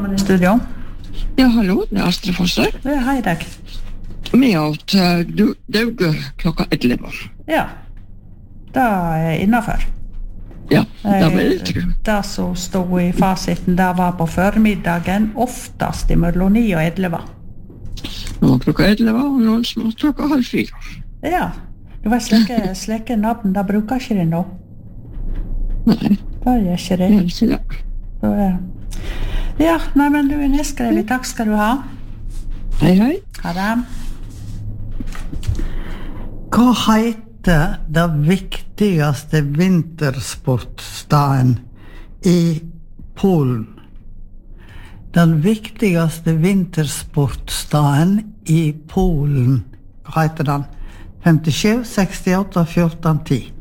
Velkommen I studio. Ja, hallo, det Astrid Fosse. Hei deg. Vi åt Dauge klokka 11. Ja, det innenfor. Ja, det vil jeg tro. Det som stod I fasiten, det var på formiddagen, oftast mellom 9 og 11. Nå var klokka 11, og noen som var klokka 3:30. Ja, det var slike navn, det bruker ikke det nå. Nei, Det gjør ikke det. det er ikke det. Ja, nei, men du nedskrevet. Takk skal du ha. Hei, hei. Ha det. Hva heter det viktigste vintersportstaden I Polen? Den viktigste vintersportstaden I Polen, hva heter den? 57, 68, 14, 10.